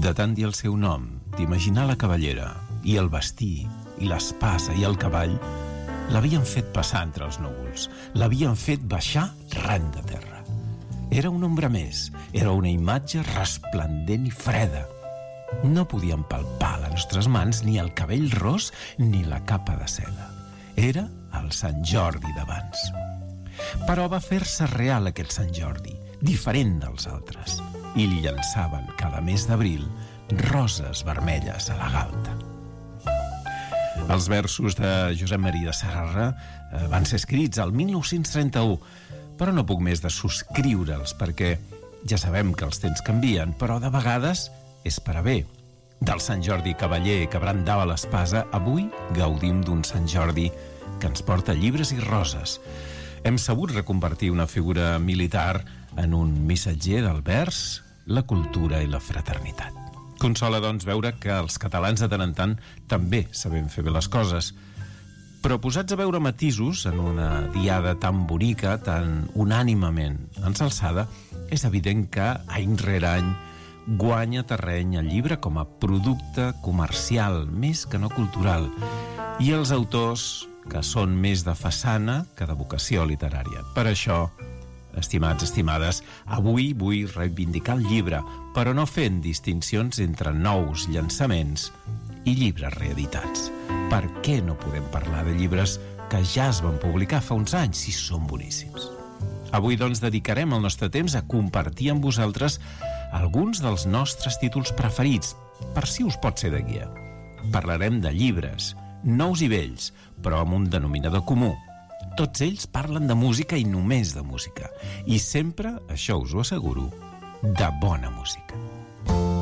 De tant dir el seu nom, d'imaginar la cavallera, i el vestir, i l'espasa, i el cavall, l'havien fet passar entre els núvols, l'havien fet baixar ran de terra. Era una ombra més, era una imatge resplendent i freda. No podíem palpar les nostres mans ni el cabell ros ni la capa de seda. Era el Sant Jordi d'abans. Però va fer-se real aquest Sant Jordi, diferent dels altres, i li llançaven cada mes d'abril roses vermelles a la galta. Els versos de Josep Maria de Sagarra van ser escrits al 1931, però no puc més de subscriure'ls perquè ja sabem que els temps canvien, però de vegades és per a bé. Del Sant Jordi cavaller que brandava l'espasa, avui gaudim d'un Sant Jordi que ens porta llibres i roses. Hem sabut reconvertir una figura militar en un missatger del vers, la cultura i la fraternitat. Consola, doncs, veure que els catalans de tant en tant també sabem fer bé les coses. Però posats a veure matisos en una diada tan bonica, tan unànimement ensalçada, és evident que any rere any guanya terreny el llibre com a producte comercial, més que no cultural, i els autors que són més de façana que de vocació literària. Per això, estimats, estimades, avui vull reivindicar el llibre, però no fent distincions entre nous llançaments i llibres reeditats. Per què no podem parlar de llibres que ja es van publicar fa uns anys si són boníssims? Avui, doncs, dedicarem el nostre temps a compartir amb vosaltres alguns dels nostres títols preferits, per si us pot ser de guia. Parlarem de llibres, nous i vells, però amb un denominador comú. Tots ells parlen de música i només de música. I sempre, això us ho asseguro, de bona música.